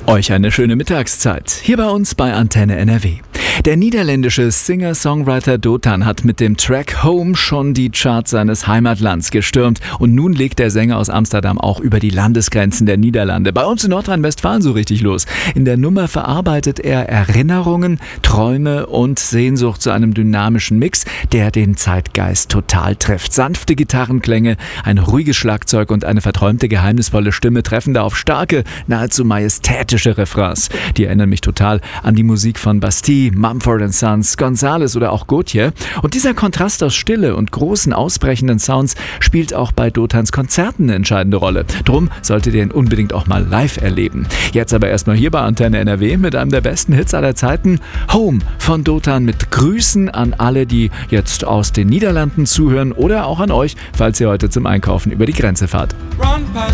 Euch eine schöne Mittagszeit. Hier bei uns bei Antenne NRW. Der niederländische Singer-Songwriter Dothan hat mit dem Track Home schon die Charts seines Heimatlands gestürmt. Und nun legt der Sänger aus Amsterdam auch über die Landesgrenzen der Niederlande bei uns in Nordrhein-Westfalen so richtig los. In der Nummer verarbeitet er Erinnerungen, Träume und Sehnsucht zu einem dynamischen Mix, der den Zeitgeist total trifft. Sanfte Gitarrenklänge, ein ruhiges Schlagzeug und eine verträumte, geheimnisvolle Stimme treffen da auf starke, nahezu majestätische Refrains. Die erinnern mich total an die Musik von Bastille, Mumford & Sons, Gonzales oder auch Gautier. Und dieser Kontrast aus Stille und großen, ausbrechenden Sounds spielt auch bei Dothans Konzerten eine entscheidende Rolle. Drum solltet ihr ihn unbedingt auch mal live erleben. Jetzt aber erstmal hier bei Antenne NRW mit einem der besten Hits aller Zeiten. Home von Dothan mit Grüßen an alle, die jetzt aus den Niederlanden zuhören oder auch an euch, falls ihr heute zum Einkaufen über die Grenze fahrt. Run past